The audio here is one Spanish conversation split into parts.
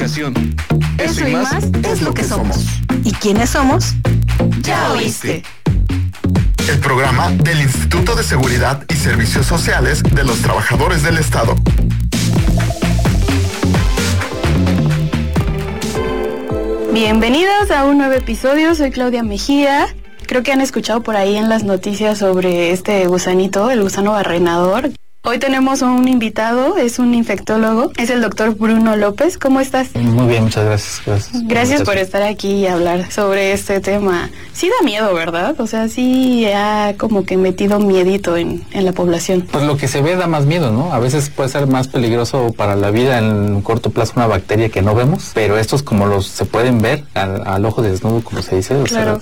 comunicación. Eso y más es lo que somos. ¿Y quiénes somos? Ya oíste. El programa del Instituto de Seguridad y Servicios Sociales de los Trabajadores del Estado. Bienvenidos a un nuevo episodio, soy Claudia Mejía. Creo que han escuchado por ahí en las noticias sobre este gusanito, el gusano barrenador. Hoy tenemos un invitado, es un infectólogo, es el doctor Bruno López. ¿Cómo estás? Muy bien, muchas gracias. Gracias por estar aquí y hablar sobre este tema. Sí da miedo, ¿verdad? O sea, sí ha como que metido miedito en la población. Pues lo que se ve da más miedo, ¿no? A veces puede ser más peligroso para la vida en corto plazo una bacteria que no vemos, pero estos como se pueden ver al ojo desnudo, como se dice, claro.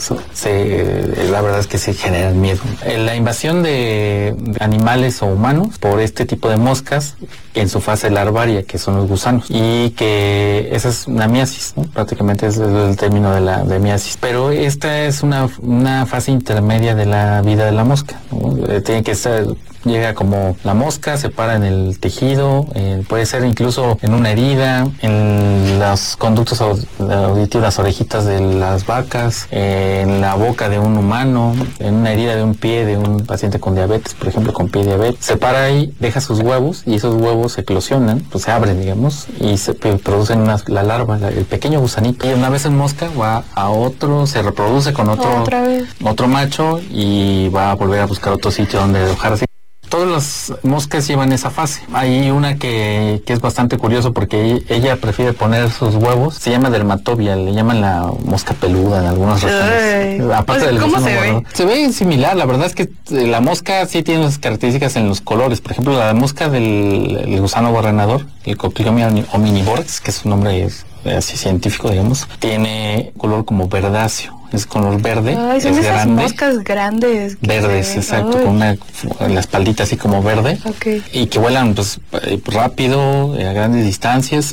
La verdad es que sí generan miedo. La invasión de animales o humanos por este tipo de moscas en su fase larvaria, que son los gusanos, y que esa es una miasis, ¿no? Prácticamente es el término de miasis, pero esta es una fase intermedia de la vida de la mosca, ¿no? Tiene que estar, llega como la mosca, se para en el tejido, puede ser incluso en una herida, en los conductos auditivos, las orejitas de las vacas, en la boca de un humano, en una herida de un pie de un paciente con diabetes, por ejemplo, con pie diabetes. Se para ahí, deja sus huevos y esos huevos eclosionan, pues se abren, digamos, y se producen la larva, el pequeño gusanito. Y una vez en mosca va a otro, se reproduce con otro macho y va a volver a buscar otro sitio donde alojarse. Todas las moscas llevan esa fase. Hay una que es bastante curioso porque ella prefiere poner sus huevos. Se llama dermatobia, le llaman la mosca peluda en algunas regiones. Aparte del ¿cómo gusano se ve? Se ve similar. La verdad es que la mosca sí tiene las características en los colores. Por ejemplo, la mosca del gusano barrenador, el Cocliomia omnivorax, que es un nombre así científico, digamos, tiene color como verdáceo. Es color verde. Ay, son es esas grande, moscas grandes. Verdes, exacto, con la espaldita así como verde. Okay. Y que vuelan pues rápido, a grandes distancias.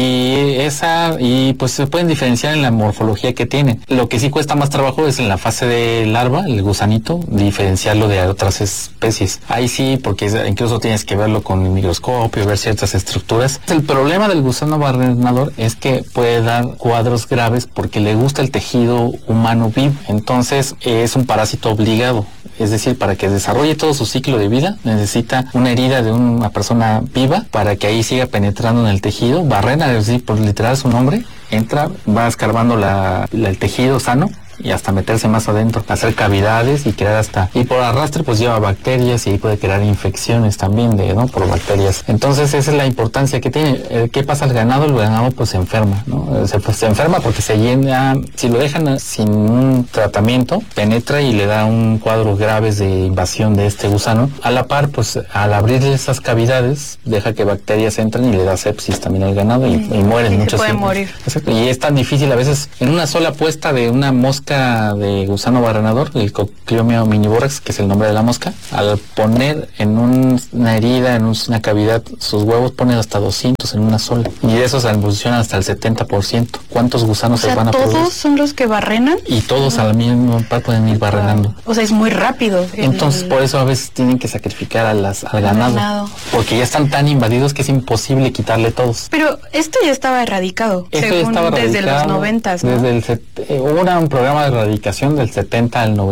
Y pues se pueden diferenciar en la morfología que tienen. Lo que sí cuesta más trabajo es en la fase de larva, el gusanito, diferenciarlo de otras especies. Ahí sí, porque incluso tienes que verlo con el microscopio, ver ciertas estructuras. El problema del gusano barrenador es que puede dar cuadros graves porque le gusta el tejido humano vivo. Entonces es un parásito obligado. Es decir, para que desarrolle todo su ciclo de vida, necesita una herida de una persona viva para que ahí siga penetrando en el tejido. Barrena, es decir, por literal su nombre, entra, va escarbando el tejido sano y hasta meterse más adentro, hacer cavidades y crear y por arrastre pues lleva bacterias y ahí puede crear infecciones también por bacterias. Entonces esa es la importancia que tiene. ¿Qué pasa al ganado? El ganado pues se enferma, ¿no? Se enferma porque se llena, si lo dejan sin un tratamiento, penetra y le da un cuadro graves de invasión de este gusano. A la par, pues al abrirle esas cavidades, deja que bacterias entren y le da sepsis también al ganado y mueren muchos. Se puede morir. Exacto. Y es tan difícil a veces en una sola puesta de una mosca de gusano barrenador, el Cocliomia omnivorax, que es el nombre de la mosca, al poner en una herida, en una cavidad, sus huevos ponen hasta 200 en una sola. Y de esos evolucionan hasta el 70%. ¿Cuántos gusanos se van a producir? ¿Todos son los que barrenan? Y todos al mismo par pueden ir barrenando. O sea, es muy rápido. Entonces, por eso a veces tienen que sacrificar al ganado. Porque ya están tan invadidos que es imposible quitarle todos. Pero esto ya estaba erradicado. Desde los 90s, ¿no? Hubo un programa de erradicación del 70 al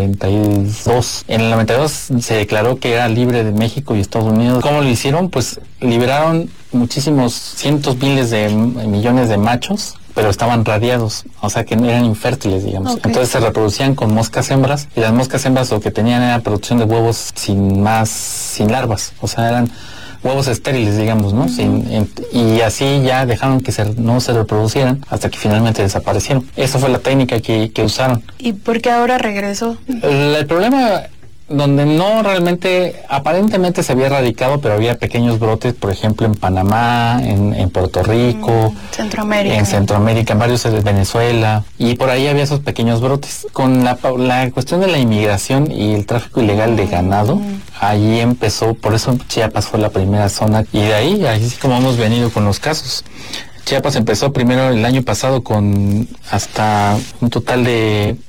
92. En el 92 se declaró que era libre de México y Estados Unidos. ¿Cómo lo hicieron? Pues liberaron muchísimos cientos, miles de millones de machos, pero estaban radiados, o sea que eran infértiles, digamos. Okay. Entonces se reproducían con moscas hembras, y las moscas hembras lo que tenían era producción de huevos sin larvas, o sea, eran huevos estériles, digamos, ¿no? Y así ya dejaron que no se reproducieran hasta que finalmente desaparecieron. Esa fue la técnica que usaron. ¿Y por qué ahora regresó? El problema donde no realmente, aparentemente se había erradicado, pero había pequeños brotes, por ejemplo, en Panamá, en Puerto Rico, en Centroamérica, en varios de Venezuela, y por ahí había esos pequeños brotes. Con la cuestión de la inmigración y el tráfico ilegal de ganado, ahí empezó, por eso Chiapas fue la primera zona, y de ahí, así como hemos venido con los casos. Chiapas empezó primero el año pasado con hasta un total de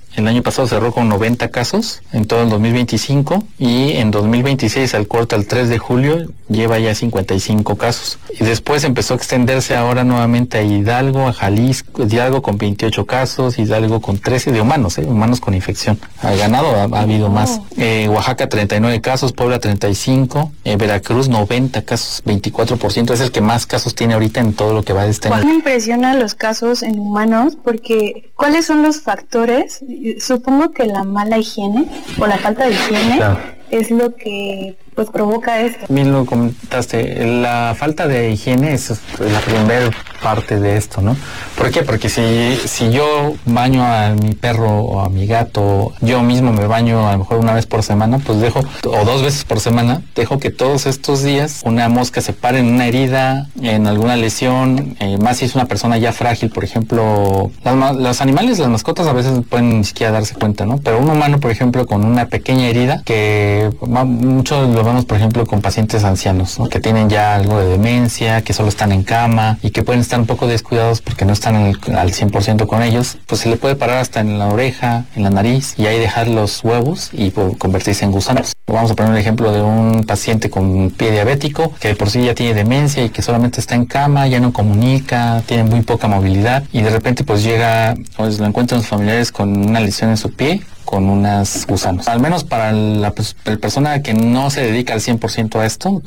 El año pasado cerró con 90 casos en todo el 2025 y en 2026 al corte al 3 de julio lleva ya 55 casos. Y después empezó a extenderse ahora nuevamente a Hidalgo, a Jalisco, Hidalgo con 28 casos, Hidalgo con 13 de humanos, humanos con infección. Al ganado ha habido más. Oaxaca 39 casos, Puebla 35, Veracruz 90 casos, 24%, es el que más casos tiene ahorita en todo lo que va de este año. Me impresionan los casos en humanos porque ¿cuáles son los factores? Supongo que la mala higiene o la falta de higiene, claro, es lo que pues provoca esto. Bien lo comentaste, la falta de higiene es la primera parte de esto, ¿no? ¿Por qué? Porque si yo baño a mi perro o a mi gato, yo mismo me baño a lo mejor una vez por semana, pues dejo, o 2 veces por semana, dejo que todos estos días una mosca se pare en una herida, en alguna lesión, más si es una persona ya frágil, por ejemplo, los animales, las mascotas a veces pueden ni siquiera darse cuenta, ¿no? Pero un humano, por ejemplo, con una pequeña herida, que muchos lo vemos, por ejemplo, con pacientes ancianos, ¿no? Que tienen ya algo de demencia, que solo están en cama y que pueden estar un poco descuidados porque no están al 100% con ellos, pues se le puede parar hasta en la oreja, en la nariz y ahí dejar los huevos y convertirse en gusanos. Vamos a poner un ejemplo de un paciente con pie diabético que de por sí ya tiene demencia y que solamente está en cama, ya no comunica, tiene muy poca movilidad y de repente pues llega, pues lo encuentran sus familiares con una lesión en su pie, con unos gusanos. Al menos para la persona que no se dedica al 100% a esto,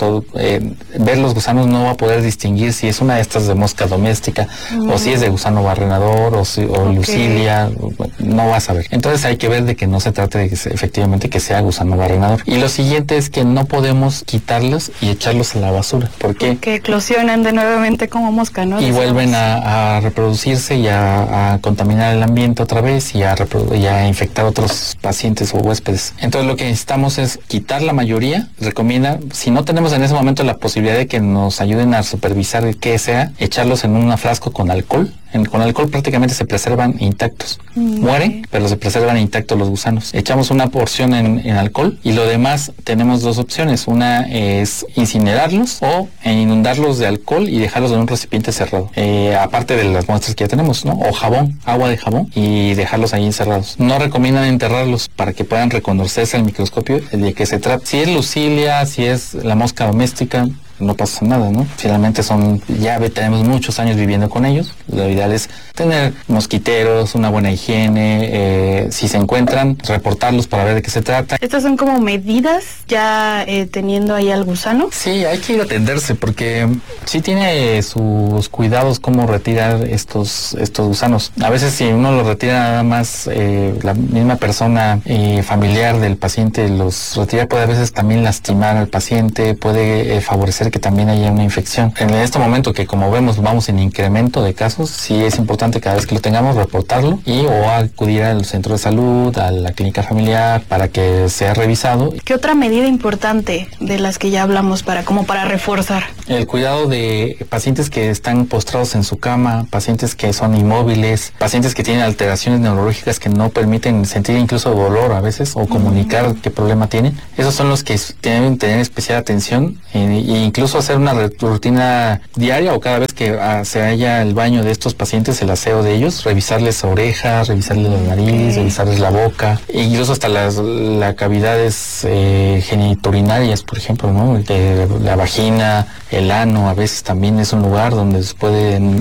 ver los gusanos no va a poder distinguir si es una de estas de mosca doméstica o si es de gusano barrenador o Lucilia, no va a saber. Entonces hay que ver de que no se trate de que efectivamente que sea gusano barrenador. Y lo siguiente es que no podemos quitarlos y echarlos a la basura. ¿Por qué? Porque eclosionan de nuevamente como mosca, ¿no? Y vuelven a reproducirse y a contaminar el ambiente otra vez y a infectar otros pacientes o huéspedes. Entonces lo que necesitamos es quitar la mayoría. Recomienda, si no tenemos en ese momento la posibilidad de que nos ayuden a supervisar qué sea, echarlos en un frasco con alcohol. Con alcohol prácticamente se preservan intactos. Mueren, pero se preservan intactos los gusanos. Echamos una porción en alcohol y lo demás tenemos 2 opciones. Una es incinerarlos o inundarlos de alcohol y dejarlos en un recipiente cerrado. Aparte de las muestras que ya tenemos, ¿no? O jabón, agua de jabón y dejarlos ahí encerrados. No recomiendan enterrarlos para que puedan reconocerse al microscopio de qué se trata. Si es Lucilia, si es la mosca doméstica, no pasa nada, ¿no? Finalmente tenemos muchos años viviendo con ellos. Lo ideal es tener mosquiteros, una buena higiene, si se encuentran, reportarlos para ver de qué se trata. ¿Estas son como medidas ya teniendo ahí al gusano? Sí, hay que ir a atenderse porque sí tiene sus cuidados cómo retirar estos gusanos. A veces si uno los retira nada más, la misma persona familiar del paciente los retira, puede a veces también lastimar al paciente, puede favorecer que también haya una infección. En este momento que como vemos vamos en incremento de casos, sí es importante cada vez que lo tengamos reportarlo o acudir al centro de salud, a la clínica familiar para que sea revisado. ¿Qué otra medida importante de las que ya hablamos para reforzar? El cuidado de pacientes que están postrados en su cama, pacientes que son inmóviles, pacientes que tienen alteraciones neurológicas que no permiten sentir incluso dolor a veces o comunicar qué problema tienen. Esos son los que deben tener especial atención e incluso hacer una rutina diaria o cada vez que se haya el baño de estos pacientes, el aseo de ellos, revisarles orejas, revisarles la nariz, revisarles la boca, e incluso hasta las cavidades genitourinarias, por ejemplo, ¿no? La vagina, el ano, a veces también es un lugar donde se pueden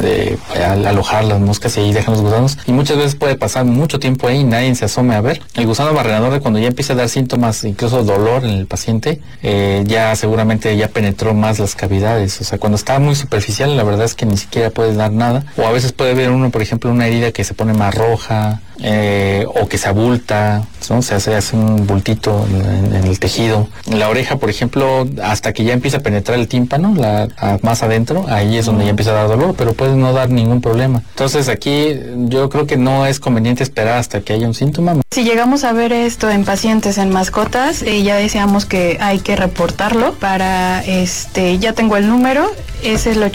alojar las moscas y ahí dejan los gusanos. Y muchas veces puede pasar mucho tiempo ahí y nadie se asome a ver. El gusano barrenador, cuando ya empieza a dar síntomas, incluso dolor en el paciente, ya seguramente ya penetró más las cavidades. O sea, cuando está muy superficial, la verdad es que ni siquiera puede dar nada. O a veces puede ver uno, por ejemplo, una herida que se pone más roja, o que se abulta, ¿no? Se hace un bultito en el tejido. En la oreja, por ejemplo, hasta que ya empieza a penetrar el tímpano, más adentro, ahí es donde ya empieza a dar dolor, pero puede no dar ningún problema. Entonces aquí yo creo que no es conveniente esperar hasta que haya un síntoma. Si llegamos a ver esto en pacientes, en mascotas, ya decíamos que hay que reportarlo para, ya tengo el número, es el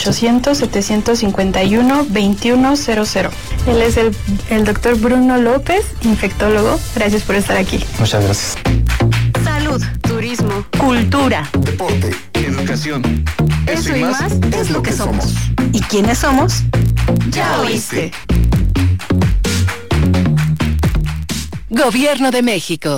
800-751-2100. Él es el doctor Bruno López, infectólogo. Gracias por estar aquí. Muchas gracias. Salud, turismo, cultura, deporte, educación. Eso y más es lo que somos. ¿Y quiénes somos? Ya oíste. Gobierno de México.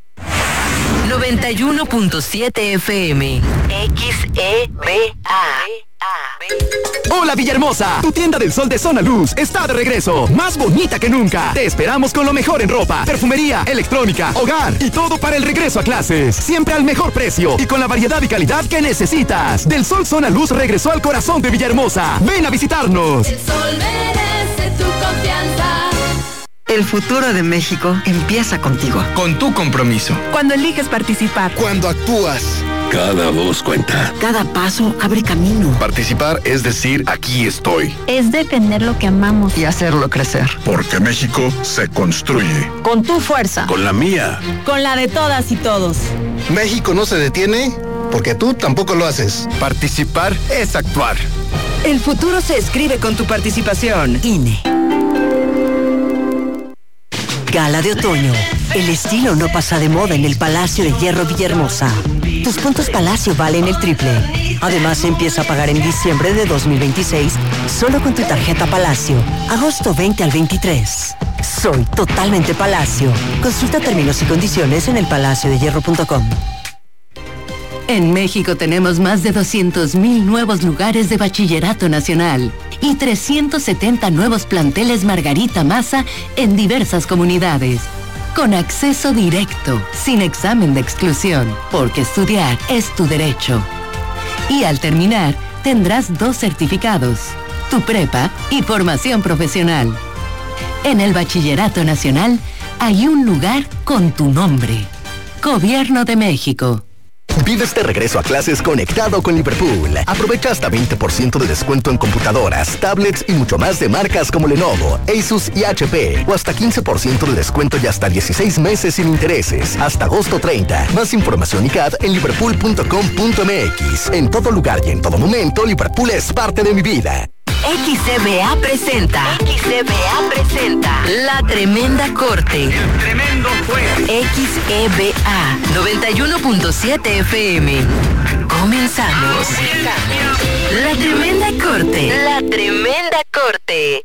91.7 FM. XEBA. Hola Villahermosa, tu tienda del sol de Zona Luz está de regreso, más bonita que nunca. Te esperamos con lo mejor en ropa, perfumería, electrónica, hogar y todo para el regreso a clases. Siempre al mejor precio y con la variedad y calidad que necesitas. Del Sol Zona Luz regresó al corazón de Villahermosa. Ven a visitarnos. El sol merece tu confianza. El futuro de México empieza contigo. Con tu compromiso. Cuando eliges participar. Cuando actúas. Cada voz cuenta. Cada paso abre camino. Participar es decir, aquí estoy. Es defender lo que amamos. Y hacerlo crecer. Porque México se construye. Con tu fuerza. Con la mía. Con la de todas y todos. México no se detiene porque tú tampoco lo haces. Participar es actuar. El futuro se escribe con tu participación. INE. Gala de otoño. El estilo no pasa de moda en el Palacio de Hierro Villahermosa. Tus puntos Palacio valen el triple. Además, empieza a pagar en diciembre de 2026 solo con tu tarjeta Palacio. Agosto 20 al 23. Soy totalmente Palacio. Consulta términos y condiciones en elpalaciodehierro.com. En México tenemos más de 200,000 nuevos lugares de bachillerato nacional y 370 nuevos planteles Margarita Maza en diversas comunidades. Con acceso directo, sin examen de exclusión, porque estudiar es tu derecho. Y al terminar, tendrás 2 certificados, tu prepa y formación profesional. En el Bachillerato Nacional hay un lugar con tu nombre. Gobierno de México. Vive este regreso a clases conectado con Liverpool. Aprovecha hasta 20% de descuento en computadoras, tablets y mucho más de marcas como Lenovo, Asus y HP. O hasta 15% de descuento y hasta 16 meses sin intereses. Hasta agosto 30. Más información y CAD en liverpool.com.mx. En todo lugar y en todo momento, Liverpool es parte de mi vida. XEBA presenta La Tremenda Corte. El tremendo juez. XEBA 91.7 FM. Comenzamos. La Tremenda Corte.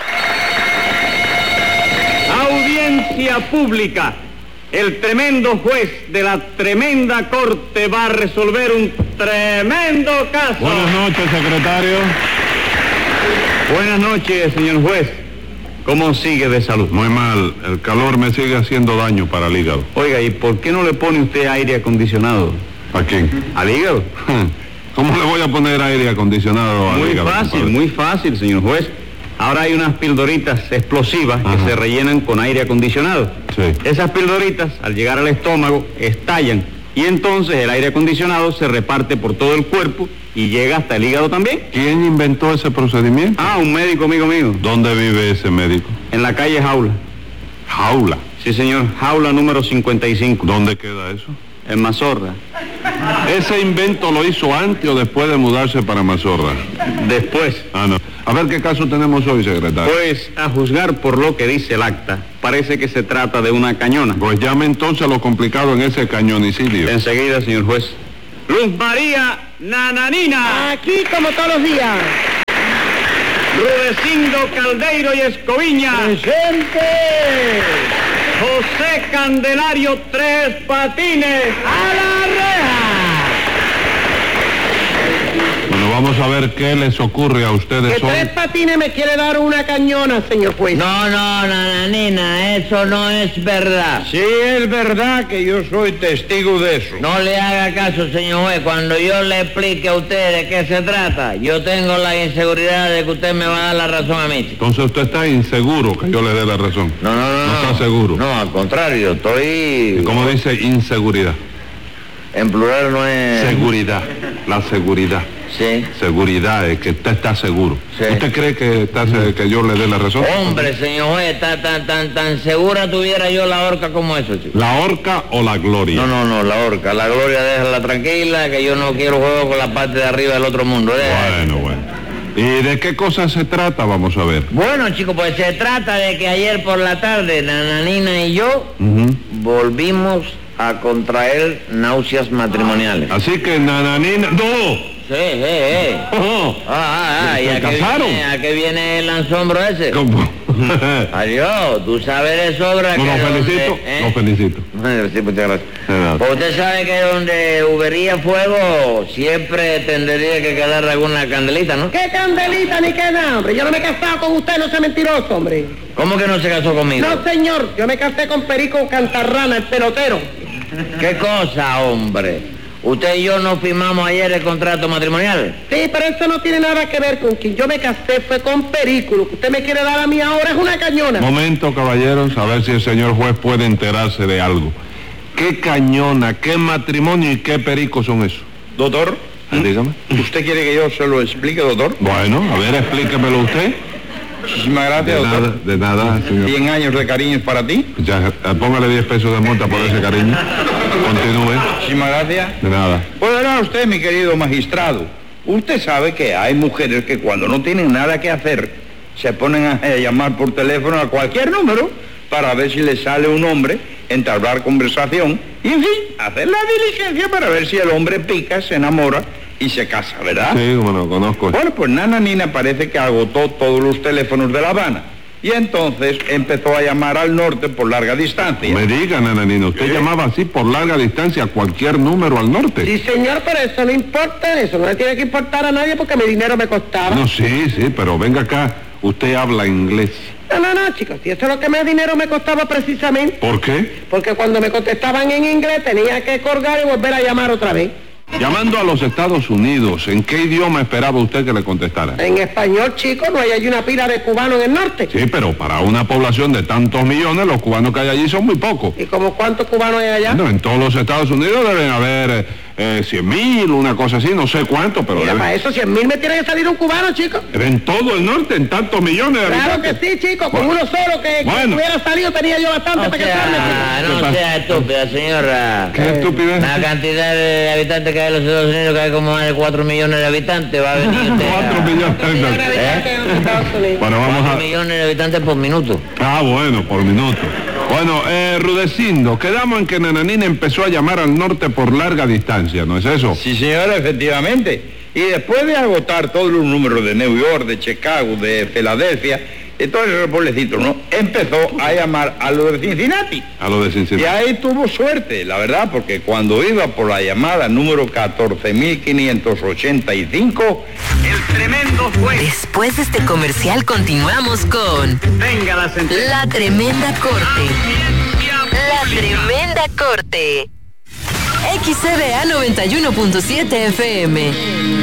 Audiencia pública. El tremendo juez de la Tremenda Corte va a resolver un tremendo caso. Buenas noches, secretario. Buenas noches, señor juez. ¿Cómo sigue de salud? Muy mal. El calor me sigue haciendo daño para el hígado. Oiga, ¿y por qué no le pone usted aire acondicionado? ¿A quién? ¿Al hígado? ¿Cómo le voy a poner aire acondicionado al hígado? Muy fácil, señor juez. Ahora hay unas pildoritas explosivas que se rellenan con aire acondicionado. Sí. Esas pildoritas, al llegar al estómago, estallan. Y entonces el aire acondicionado se reparte por todo el cuerpo y llega hasta el hígado también. ¿Quién inventó ese procedimiento? Un médico amigo mío. ¿Dónde vive ese médico? En la calle Jaula. ¿Jaula? Sí, señor. Jaula número 55. ¿Dónde queda eso? En Mazorra. ¿Ese invento lo hizo antes o después de mudarse para Mazorra? Después. No. A ver qué caso tenemos hoy, secretario. Pues, a juzgar por lo que dice el acta, parece que se trata de una cañona. Pues llame entonces lo complicado en ese cañonicidio. Enseguida, señor juez. Luz María Nananina. Aquí como todos los días. Rudecindo Caldeiro y Escoviña. ¡Presente! José Candelario Tres Patines. ¡A la reja! Bueno, vamos a ver qué les ocurre a ustedes Que hoy. Tres Patines me quiere dar una cañona, señor juez. No, Nananina, eso no es verdad. Sí, es verdad que yo soy testigo de eso. No le haga caso, señor juez. Cuando yo le explique a usted de qué se trata, yo tengo la inseguridad de que usted me va a dar la razón a mí. Entonces usted está inseguro que yo le dé la razón. No. ¿No está seguro? No, al contrario, estoy... ¿Y cómo dice inseguridad? En plural no es... Seguridad, la seguridad. Sí. Seguridad, es que usted está seguro. Sí. ¿Usted cree que que yo le dé la razón? Hombre, señor juez, tan segura tuviera yo la horca como eso, chico. ¿La horca o la gloria? No, la horca. La gloria déjala tranquila, que yo no quiero juego con la parte de arriba del otro mundo. Bueno. ¿Y de qué cosa se trata? Vamos a ver. Bueno, chicos, pues se trata de que ayer por la tarde Nananina y yo volvimos a contraer náuseas matrimoniales. Así que Nananina... ¡No! Sí. ¿Y ¿Se casaron? ¿A qué viene el lanzombro ese? ¿Cómo? Adiós, tú sabes de sobra No, que... lo felicito. Sí, muchas gracias. Pues usted sabe que donde hubiera fuego siempre tendría que quedar alguna candelita, ¿no? ¿Qué candelita ni qué nada, hombre? Yo no me he casado con usted, no sea mentiroso, hombre. ¿Cómo que no se casó conmigo? No, señor, yo me casé con Perico Cantarrana, el pelotero. ¿Qué cosa, hombre? ¿Usted y yo nos firmamos ayer el contrato matrimonial? Sí, pero eso no tiene nada que ver con quien yo me casé, fue con Perico. Lo que usted me quiere dar a mí ahora es una cañona. Momento, caballeros, a ver si el señor juez puede enterarse de algo. ¿Qué cañona, qué matrimonio y qué perico son esos? Doctor, dígame. ¿Usted quiere que yo se lo explique, doctor? Bueno, a ver, explíquemelo usted. Muchísimas gracias, doctor. De nada, señor. 100 años de cariño es para ti. Ya, póngale 10 pesos de multa por ese cariño. Continúe. Muchísimas gracias. De nada. Pues verá usted, mi querido magistrado, usted sabe que hay mujeres que cuando no tienen nada que hacer, se ponen a llamar por teléfono a cualquier número para ver si les sale un hombre, entablar conversación y, en fin, hacer la diligencia para ver si el hombre pica, se enamora y se casa, ¿verdad? Sí, como lo conozco. Bueno, pues Nananina parece que agotó todos los teléfonos de La Habana. Y entonces empezó a llamar al norte por larga distancia. Me diga, Nananina, ¿usted llamaba así por larga distancia a cualquier número al norte? Sí, señor, pero eso no importa, eso no le tiene que importar a nadie porque mi dinero me costaba. No, sí, pero venga acá, usted habla inglés. No, chicos, si eso es lo que más dinero me costaba precisamente. ¿Por qué? Porque cuando me contestaban en inglés tenía que colgar y volver a llamar otra vez. Llamando a los Estados Unidos, ¿en qué idioma esperaba usted que le contestara? En español, chico, no hay una pila de cubanos en el norte. Sí, pero para una población de tantos millones, los cubanos que hay allí son muy pocos. ¿Y como cuántos cubanos hay allá? No, en todos los Estados Unidos deben haber 100.000, una cosa así, no sé cuánto, pero... Mira, para eso 100.000 me tiene que salir un cubano, chico. En todo el norte, en tantos millones de habitantes. habitantes. Claro que sí, chico, con uno solo que hubiera salido tenía yo bastante para casarme. No sea estúpida, señora. ¿Qué estupidez? La cantidad de habitantes que hay en los Estados Unidos, que hay como más de 4 millones de habitantes, va a venir usted. 4 millones de habitantes. en los Estados Unidos. Bueno, vamos 4 millones de habitantes por minuto. Ah, bueno, por minuto. Bueno, Rudecindo, quedamos en que Nananina empezó a llamar al norte por larga distancia, ¿no es eso? Sí, señora, efectivamente. Y después de agotar todos los números de New York, de Chicago, de Filadelfia, de todos esos pueblecitos, ¿no? Empezó a llamar a lo de Cincinnati. A lo de Cincinnati. Y ahí tuvo suerte, la verdad, porque cuando iba por la llamada número 14.585, el tremendo juez. Después de este comercial continuamos con... Venga la sentencia. La Tremenda Corte. La Tremenda Corte. XCBA 91.7 FM.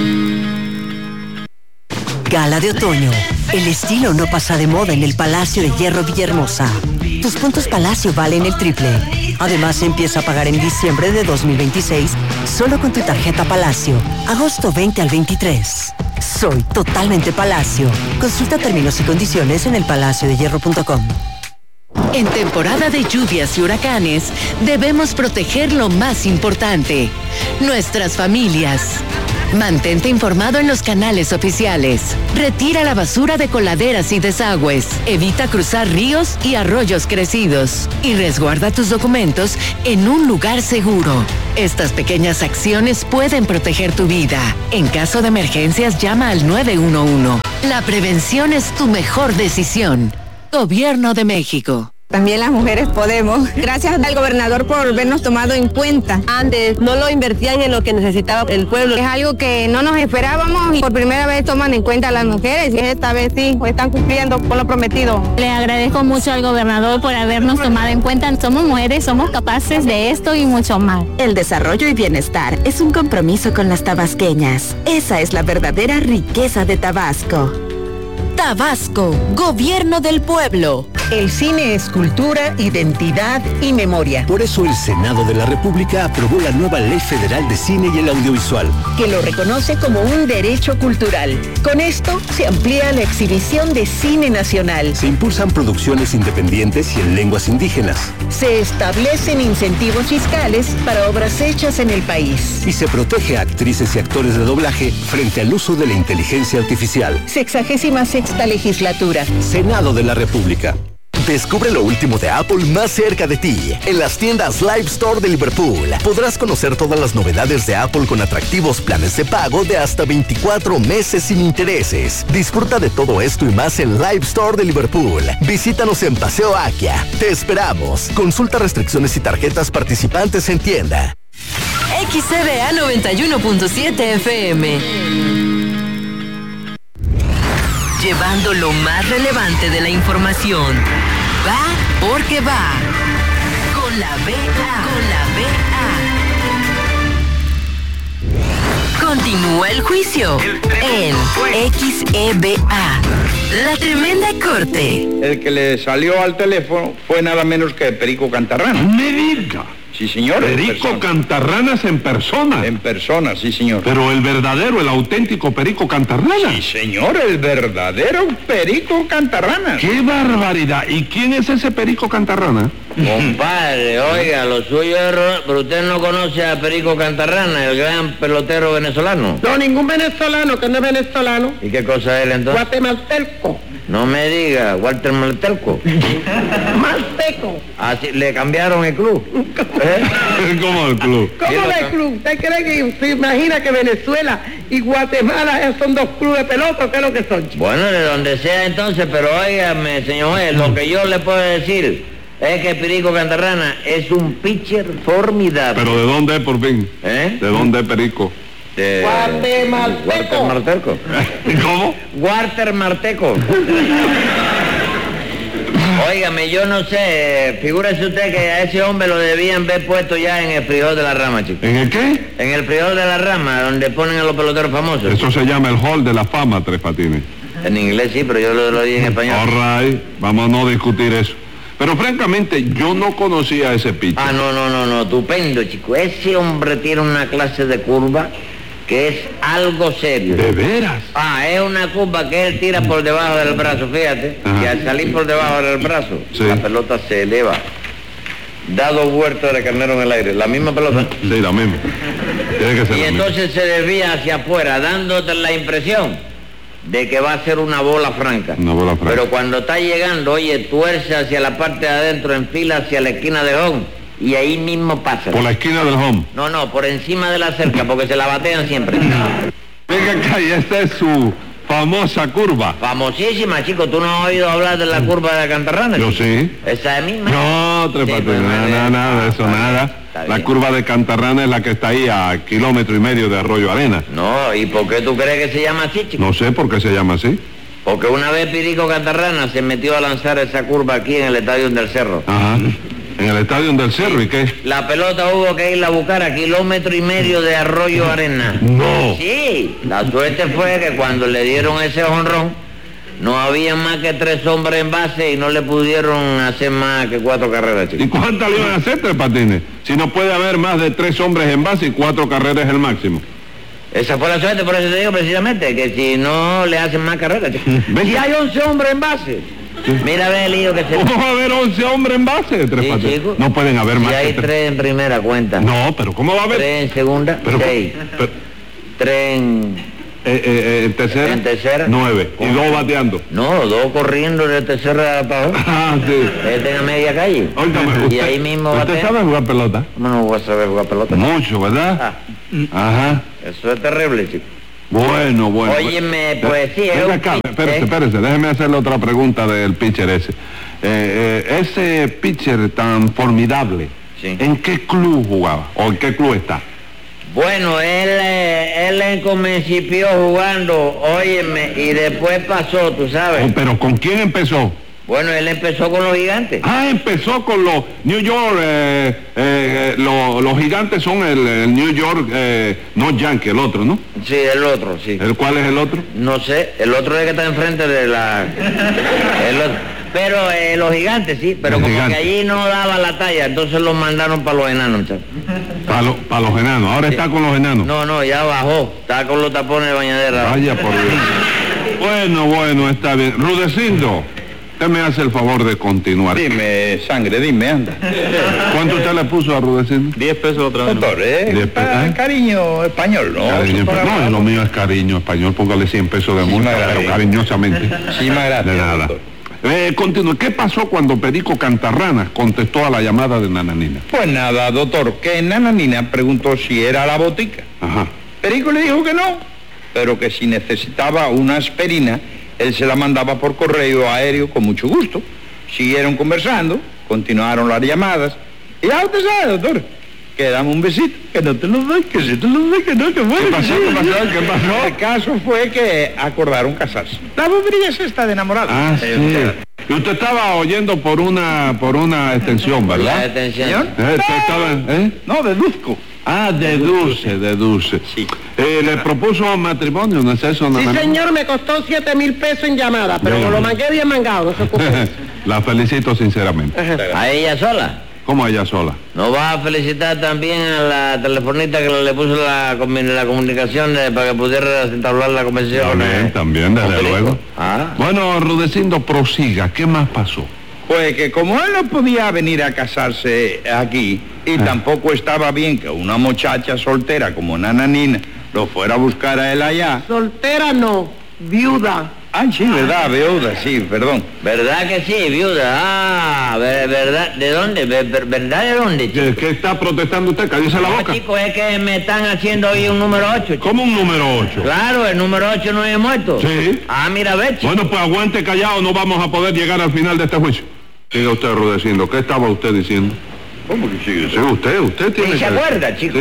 Gala de otoño. El estilo no pasa de moda en el Palacio de Hierro Villahermosa. Tus puntos Palacio valen el triple. Además, empieza a pagar en diciembre de 2026 solo con tu tarjeta Palacio. Agosto 20 al 23. Soy totalmente Palacio. Consulta términos y condiciones en elpalaciodehierro.com. En temporada de lluvias y huracanes, debemos proteger lo más importante, nuestras familias. Mantente informado en los canales oficiales. Retira la basura de coladeras y desagües. Evita cruzar ríos y arroyos crecidos. Y resguarda tus documentos en un lugar seguro. Estas pequeñas acciones pueden proteger tu vida. En caso de emergencias, llama al 911. La prevención es tu mejor decisión. Gobierno de México. También las mujeres podemos. Gracias al gobernador por vernos tomado en cuenta. Antes no lo invertían en lo que necesitaba el pueblo. Es algo que no nos esperábamos y por primera vez toman en cuenta a las mujeres y esta vez sí, están cumpliendo con lo prometido. Le agradezco mucho al gobernador por habernos tomado en cuenta. Somos mujeres, somos capaces de esto y mucho más. El desarrollo y bienestar es un compromiso con las tabasqueñas. Esa es la verdadera riqueza de Tabasco. Tabasco, Gobierno del Pueblo. El cine es cultura, identidad y memoria. Por eso el Senado de la República aprobó la nueva Ley Federal de Cine y el Audiovisual, que lo reconoce como un derecho cultural. Con esto se amplía la exhibición de cine nacional. Se impulsan producciones independientes y en lenguas indígenas. Se establecen incentivos fiscales para obras hechas en el país. Y se protege a actrices y actores de doblaje frente al uso de la inteligencia artificial. 66ª legislatura. Senado de la República. Descubre lo último de Apple más cerca de ti. En las tiendas Live Store de Liverpool podrás conocer todas las novedades de Apple con atractivos planes de pago de hasta 24 meses sin intereses. Disfruta de todo esto y más en Live Store de Liverpool. Visítanos en Paseo Akia. Te esperamos. Consulta restricciones y tarjetas participantes en tienda. XCBA 91.7 FM. Llevando lo más relevante de la información. Va porque va. Con la BA. Continúa el juicio en XEBA. La tremenda corte. El que le salió al teléfono fue nada menos que Perico Cantarrana. ¡Me diga! Sí, señor. Perico Cantarranas en persona. En persona, sí, señor. Pero el verdadero, el auténtico Perico Cantarrana. Sí, señor, el verdadero Perico Cantarrana. ¡Qué barbaridad! ¿Y quién es ese Perico Cantarrana? Compadre, oiga, lo suyo es... Pero usted no conoce a Perico Cantarrana, el gran pelotero venezolano. No, ningún venezolano, que no es venezolano. ¿Y qué cosa es él entonces? Guatemalteco. No me diga, Walter Maltelco. Malteco. Así, le cambiaron el club. ¿Cómo el club? ¿Cómo el club? ¿Usted cree que se imagina que Venezuela y Guatemala son dos clubes de pelota? ¿Qué es lo que son, chicos? Bueno, de donde sea entonces, pero óigame, señor juez, lo que yo le puedo decir es que Perico Cantarrana es un pitcher formidable. ¿Pero de dónde es, por fin? ¿Eh? ¿De dónde es Perico? Guatemalteco. Walter Marteco. ¿Cómo? Walter Marteco. Óigame, yo no sé, figúrese usted que a ese hombre lo debían ver puesto ya en el frijol de la rama, chico. ¿En el qué? En el frijol de la rama, donde ponen a los peloteros famosos. Eso se llama el Hall de la Fama, Tres Patines. En inglés sí, pero yo lo dije en español. All right, vamos a no discutir eso. Pero francamente, yo no conocía a ese pitcher. Ah, no, estupendo, chico. Ese hombre tiene una clase de curva que es algo serio. ¿De veras? Ah, es una curva que él tira por debajo del brazo, fíjate. Ajá. Y al salir por debajo del brazo, sí, la pelota se eleva. Da 2 vueltas de carnero en el aire. La misma pelota. Sí, la misma. Tiene que ser y entonces se desvía hacia afuera, dándote la impresión de que va a ser una bola franca. Una bola franca. Pero cuando está llegando, oye, tuerce hacia la parte de adentro, en fila hacia la esquina de home. Y ahí mismo pasa. ¿Por la esquina del home? No, por encima de la cerca, porque se la batean siempre. Venga acá, y esta es su famosa curva. Famosísima, chico. ¿Tú no has oído hablar de la curva de Cantarrana? Yo sí. ¿Esa es misma? No, Tres Patines, nada de eso, nada. La curva de Cantarrana es la que está ahí a 1,5 kilómetros de Arroyo Arena. No, ¿y por qué tú crees que se llama así, chico? No sé por qué se llama así. Porque una vez Perico Cantarrana se metió a lanzar esa curva aquí en el Estadio del Cerro. Ajá. En el Estadio del Cerro, ¿y qué? La pelota hubo que irla a buscar a 1,5 kilómetros de Arroyo Arena. No. Sí, la suerte fue que cuando le dieron ese jonrón, no había más que 3 hombres en base y no le pudieron hacer más que 4 carreras, chicos. ¿Y cuántas le iban a hacer, Tres Patines? Si no puede haber más de 3 hombres en base y 4 carreras es el máximo. Esa fue la suerte, por eso te digo precisamente, que si no le hacen más carreras, chicos. Si hay 11 hombres en base. Sí. Mira, ve el lío que se... ¿Cómo va a haber 11 hombres en base, Tres Patines? Chico. No pueden haber más. Si hay 3 en primera cuenta. No, pero ¿cómo va a haber? 3 en segunda, 6. 3 en... en tercera. En tercera. 9. ¿Y 2 bateando? No, 2 corriendo de tercera para abajo. Ah, sí. Este en media calle. Óigame, y ahí mismo ¿Usted sabe jugar pelota? ¿Cómo no voy a saber jugar pelota? Mucho, ¿verdad? Ajá. Eso es terrible, chico. Bueno. Óyeme, pues sí, venga acá, espérese, déjeme hacerle otra pregunta del pitcher ese. Ese pitcher tan formidable, sí, ¿en qué club jugaba? ¿O en qué club está? Bueno, él principió jugando, óyeme, y después pasó, tú sabes. Oh, ¿pero con quién empezó? Bueno, él empezó con los Gigantes. Ah, empezó con los New York, los Gigantes son el New York, no Yankee, el otro, ¿no? Sí, el otro, sí. ¿Cuál es el otro? No sé, el otro es el que está enfrente de la... el otro. Pero los Gigantes, sí, pero como que allí no daba la talla, entonces los mandaron para los enanos, muchachos. Para los enanos, ahora sí. Está con los enanos. No, ya bajó, está con los tapones de bañadera. Vaya por Dios. Bueno, está bien. Rudecindo, usted me hace el favor de continuar. Dime, sangre, dime, anda. ¿Cuánto usted le puso a Rudecindo? 10 pesos otra vez. Doctor, cariño español, ¿no? No, lo mío es cariño español, póngale 100 pesos de multa, pero cariñosamente. Sí, más gracias. De nada. Continúe. ¿Qué pasó cuando Perico Cantarranas contestó a la llamada de Nananina? Pues nada, doctor, que Nananina preguntó si era la botica. Ajá. Perico le dijo que no, pero que si necesitaba una aspirina, él se la mandaba por correo aéreo con mucho gusto. Siguieron conversando, continuaron las llamadas, y ya usted sabe, doctor, que dame un besito, que no te lo doy, que si te lo doy, que no, que bueno. ¿Qué pasó? ¿Qué pasó? El caso fue que acordaron casarse. La bobería es esta de enamorado. Ah, sí. Y usted estaba oyendo por una extensión, ¿verdad? ¿La extensión? No, deduzco. Ah, deduce. Sí. ¿Le propuso matrimonio, no es eso? Sí, señor, me costó 7,000 pesos en llamada, pero me lo mangué bien mangado, no se ocupe. La felicito sinceramente. ¿A ella sola? ¿Cómo a ella sola? ¿No va a felicitar también a la telefonista que le puso la comunicación para que pudiera entablar la conversación? También, desde luego. Ah. Bueno, Rudecindo, prosiga. ¿Qué más pasó? Pues que como él no podía venir a casarse aquí, y tampoco estaba bien que una muchacha soltera como Nananina lo fuera a buscar a él allá. Soltera no, viuda. Ah, sí, verdad, viuda, sí, perdón. ¿Verdad que sí, viuda? Ah, ¿verdad? ¿De dónde? ¿Verdad de dónde, chico? ¿Qué está protestando usted? Cállese la boca. No, chico, es que me están haciendo hoy un número 8. Chico. ¿Cómo un número 8? Claro, el número 8 no es muerto. Sí. Ah, mira, ve, chico. Bueno, pues aguante callado, no vamos a poder llegar al final de este juicio. Siga usted, Rudecindo, ¿qué estaba usted diciendo? ¿Cómo que sigue? Sí, usted tiene ¿Sí se acuerda, chico? Sí,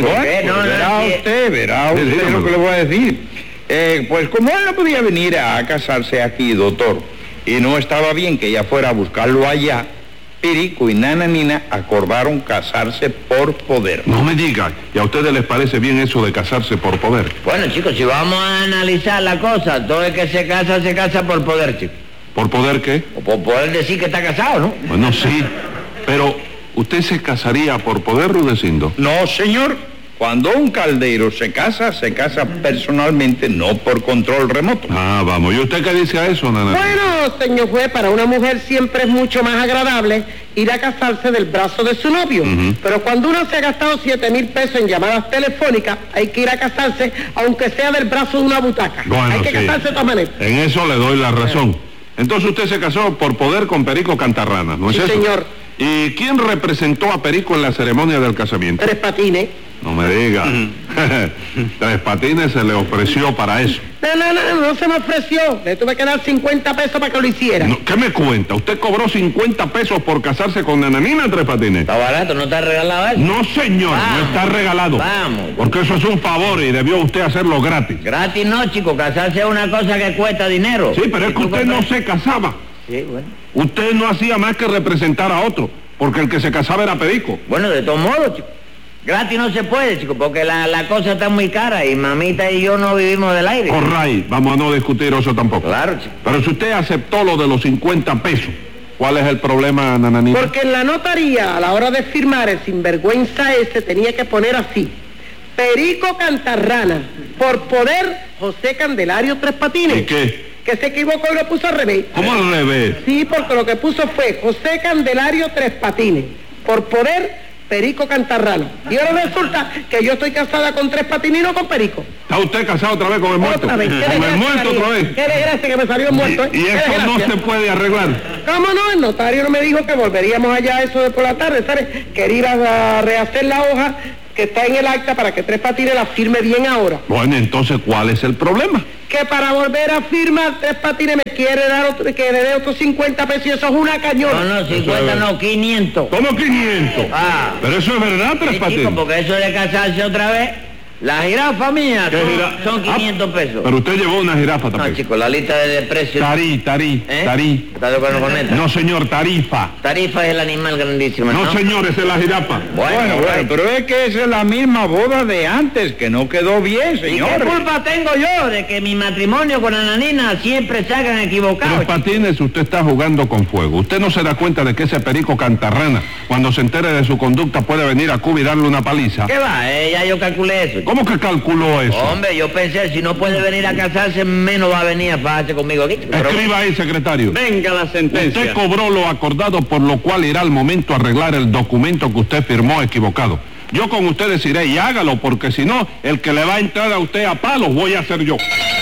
verá usted lo que le voy a decir. Pues como él no podía venir a casarse aquí, doctor, y no estaba bien que ella fuera a buscarlo allá, Perico y Nananina acordaron casarse por poder. No me diga, ¿y a ustedes les parece bien eso de casarse por poder? Bueno, chicos, si vamos a analizar la cosa, todo el que se casa por poder, chico. ¿Por poder qué? O por poder decir que está casado, ¿no? Bueno, sí, pero ¿usted se casaría por poder, Rudecindo? No, señor. Cuando un caldero se casa personalmente, no por control remoto. Ah, vamos. ¿Y usted qué dice a eso, Nana? Bueno, señor juez, para una mujer siempre es mucho más agradable ir a casarse del brazo de su novio. Pero cuando uno se ha gastado 7,000 pesos en llamadas telefónicas, hay que ir a casarse, aunque sea del brazo de una butaca. Bueno, hay que casarse de todas maneras. En eso le doy la razón. Entonces usted se casó por poder con Perico Cantarranas, ¿no es eso? Sí, señor. ¿Y quién representó a Perico en la ceremonia del casamiento? Tres Patines. No me diga. Tres Patines se le ofreció para eso. No se me ofreció. Le tuve que dar 50 pesos para que lo hiciera. No, ¿qué me cuenta? ¿Usted cobró 50 pesos por casarse con Nananina, Tres Patines? Está barato, ¿no está regalado eso? No, señor, no está regalado. Vamos. Porque eso es un favor y debió usted hacerlo gratis. Gratis no, chico. Casarse es una cosa que cuesta dinero. Sí, pero es que usted no se casaba. Sí, bueno. Usted no hacía más que representar a otro, porque el que se casaba era Perico. Bueno, de todos modos, chico. Gratis no se puede, chico, porque la cosa está muy cara y mamita y yo no vivimos del aire. Corray, vamos a no discutir eso tampoco. Claro, chico. Pero si usted aceptó lo de los 50 pesos, ¿cuál es el problema, Nananina? Porque en la notaría, a la hora de firmar, el sinvergüenza ese tenía que poner así: Perico Cantarrana, por poder José Candelario Tres Patines. ¿Y qué? Que se equivocó y lo puso al revés. ¿Cómo al revés? Sí, porque lo que puso fue José Candelario Tres Patines, por poder Perico Cantarrana. Y ahora resulta que yo estoy casada con Tres Patines y no con Perico. ¿Está usted casado otra vez con el muerto? Otra vez. ¿Con el muerto otra vez? Qué desgracia que me salió el muerto, ¿eh? ¿Y eso no se puede arreglar? ¿Cómo no? El notario no me dijo que volveríamos allá eso de por la tarde, ¿sabes? Quería ir a rehacer la hoja que está en el acta para que Tres Patines la firme bien ahora. Bueno, entonces, ¿cuál es el problema? Que para volver a firmar Tres Patines me quiere dar que le dé otros 50 pesos y eso es una cañona. No, 50 no, 500. ¿Cómo 500? Ah. Pero eso es verdad, Tres Patines. Chico, porque eso de casarse otra vez, la jirafa mía son 500 pesos. Pero usted llevó una jirafa también. No, chico, la lista de precios. Tarí. ¿Estás de acuerdo con esta? No, señor, tarifa. Tarifa es el animal grandísimo, ¿no? No, señor, esa es la jirafa. Bueno, pero es que esa es la misma boda de antes, que no quedó bien, señor. ¿Y qué culpa tengo yo de que mi matrimonio con Nananina siempre se hagan equivocados? Tres Patines, usted está jugando con fuego. Usted no se da cuenta de que ese Perico Cantarrana, cuando se entere de su conducta, puede venir a Cuba y darle una paliza. ¿Qué va? Ya yo calculé eso. ¿Cómo que calculó eso? Hombre, yo pensé, si no puede venir a casarse, menos va a venir a fajarse conmigo aquí. Escriba ahí, secretario. Venga la sentencia. Usted cobró lo acordado, por lo cual irá al momento a arreglar el documento que usted firmó equivocado. Yo con ustedes iré y hágalo, porque si no, el que le va a entrar a usted a palos voy a ser yo.